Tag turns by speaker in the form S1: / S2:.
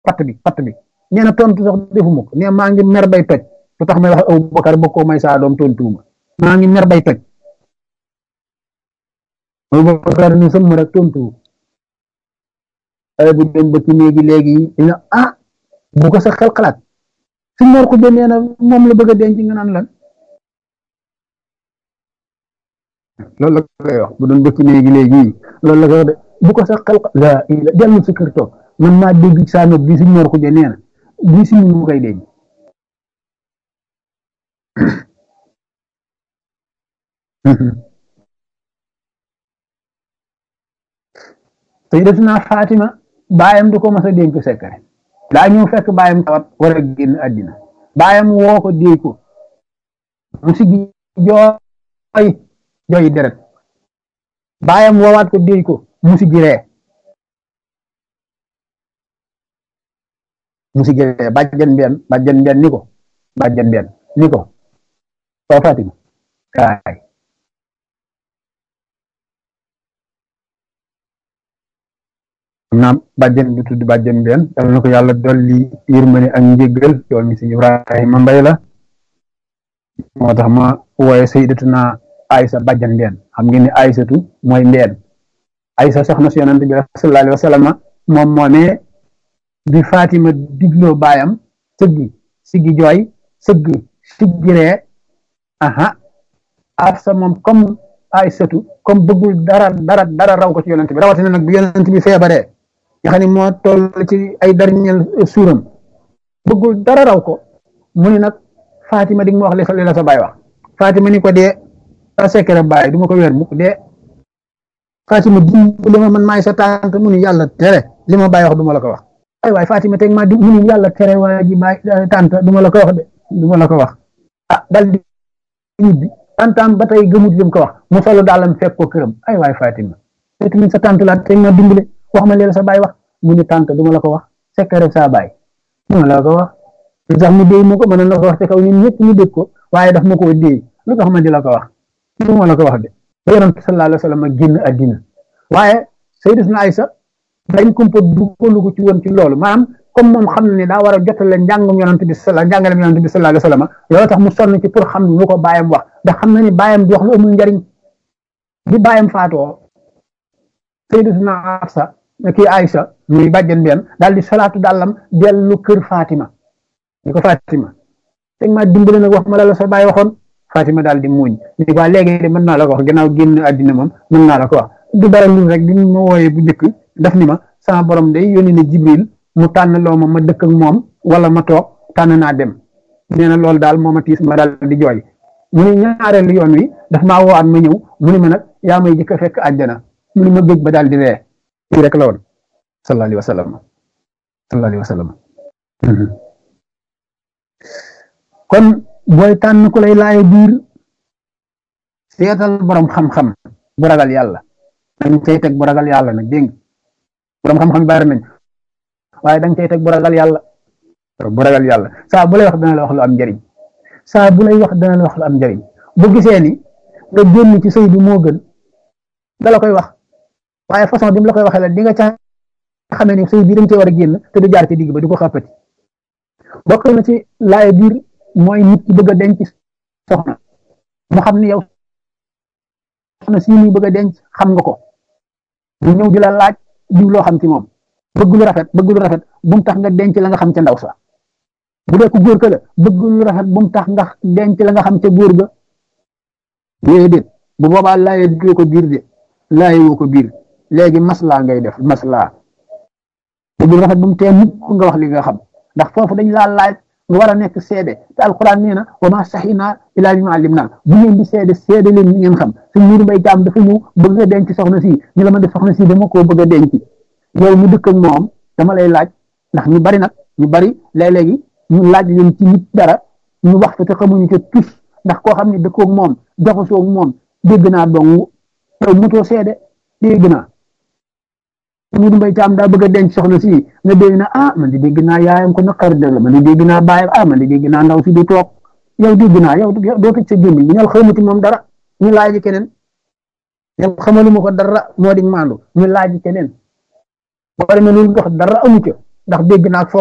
S1: patt bi nee na tontu sax defuma ko nee maa ngi mer bay toj lu tax may wax Abubakar bokkoo may saa doom tontuuma maa ngi mer bay toj Abubakar ni sëmm rek tontu ay bu dem ba ci néegi léegi dina bu ko sa xel xalaat si mor ko nee na moom la bëgg a denc nga naan lan loolu la koy wax bu doon bëcc néegi léegi loolu la koy wax de bu ko sa xel la dellu sa kër toog man maa dégg saa nopp bi si mor ko nee na bii si mu koy denc Sayyidatuna Fatima baayam du ko mas a dénk secret daa ñëw fekk baayam tawat war a génn àddina baayam woo ko déy ko mu sigi jooy deret baayam woowaat ko déy ko mu sigi ree bàjjan benn ni ko soo Fatima kaay naam bàjjen bi tudd bàjjen benn yal na ko yàlla dolli yërmande ak njéggal yoon mi si Ibrahima Mbay la moo tax ma wooye Sayyidatuna Aysa bàjjen benn xam ngeen ni Aysatu mooy mbeen Aysa soxna si yonent bi sallallahu alayhi wa sallam moom moomee bi Fatima digloo baayam siggi jooy siggi ree Afsa moom comme Aysatu comme bëggul dara raw ko ci yonent bi rawatina nag bi yonent bi feebaree nga xam ne moo toll ci ay dernier suuram bëggul dara raw ko mu ni nag Fatima di nga ma wax li la sa baay wax Fatima ni ko dee sa secret baay du ma ko weer mukk dee Fatima dimbali ma man maay sa tante mu ni yàlla tere li ma baay wax du ma la ko wax ay waay Fatima teg ma di mu ni yàlla tere waa ji baay tante du ma la ko wax de du ma la ko wax dal di ñibbi tantam ba tey gëmut lim ko wax mu solo daalam fekk ko këram ay waay Fatima te sa tante la teg ma dimbali wax ma leen sa baay wax mu ni tante du ma la ko wax secret sa baay du ma la ko wax lu tax mu déy ma ko mën na ko wax te kaw ñun ñëpp ñu dégg ko waaye daf ma ko déy lu tax ma di la ko wax du ma la ko wax de ba yonent sallallahu alayhi wa sallam génn àddina waaye Sayyidatuna Aysa dañ kumpa du ko lu ko ci woon ci loolu maanaam comme moom xam na ne daa war a jotale njàngum yonent bi sallallahu alayhi wa sallam loolu tax mu sonn ci pour xam lu ko baayam wax ndax xam na ni baayam di wax lu amul njariñ bi baayam faatoo Sayyidatuna Aysa muy bàjjen benn daal di salaatu dàllam dellu kër Fatima ni ko Fatima teg ma dimbale nag wax ma la sa baay waxoon Fatima daal di muuñ ni ko léegi de mën naa la ko wax gannaaw génn àddina moom mën naa la ko wax du dara lu rek di ma wooyee bu njëkk daf ni ma sama borom day yónni na Jibril mu tànn loo ma dëkk ak moom wala ma toog tànn naa dem nee na loolu daal moo ma tiis ma daal di jooy mu ne ñaareelu yoon wi daf maa woowaat ma ñëw mu ne ma nag yaa may jëkk a fekk àjjana mu ne ma géej ba daal di ree fii rek la woon sallallahu alayhi wa sallam kon booy tànn ku lay laaye biir seetal borom xam-xam bu ragal yàlla dañ cay teg bu ragal yàlla nag dégg nga borom xam-xam bari nañ waaye dañ cay teg bu ragal yàlla saa bu lay wax dana la wax lu am njëriñ bu gisee ni nga génn ci sëy bi moo gën da la koy wax waaye façon bi mu la koy waxee la di nga ca xamee ni sëy bi dañ cee war a génn te du jaar ci digg ba di ko xàppati bokk na ci laaye biir mooy nit ki bëgg a denc soxna mu xam ni yow soxna si muy bëgg a denc xam nga ko mu ñëw di la laaj diw loo xam ci moom bëgg lu rafet bu mu tax nga denc la nga xam ca ndaw sa bu dee ku góor ka la bëgg lu rafet bu mu tax nga denc la nga xam ca góor ga déedéet bu boobaa laaye woo ko biir de laaye woo ko biir léegi maslaa ngay def maslaa bëgg lu rafet bu mu tee mukk nga wax li nga xam ndax foofu dañ laa laaj nga war a nekk seede te alquran nee na wa ma saxinaa ilaa bimaa alimnaa bu ngeen di seede leen ni ngeen xam suñ Muudu Mbay Caam dafa ñëw bëgg a denc soxna si ñu la ma def soxna si dama koo bëgg a denc yow mu dëkk ak moom dama lay laaj ndax ñu bari léeg-léegi ñu laaj leen ci nit dara ñu wax fa te xamuñu ca tus ndax koo xam ne dëkkoog moom jaxasoog moom dégg naa dong yow mutoo seede dégg naa Muudu Mbay Caam daa bëgg a denc soxna si nga dégg na man di dégg naa yaayam ko naqar dëgg la man di dégg naa baayam man di dégg naa ndaw si di toog yow dégg naa yow doo tëj sa gémmiñ ñal xamuti moom dara ñu laaj keneen yow xamaluma ko dara moo di maandu ñu laaj keneen boo demee loolu dox dara amu ca ndax dégg naa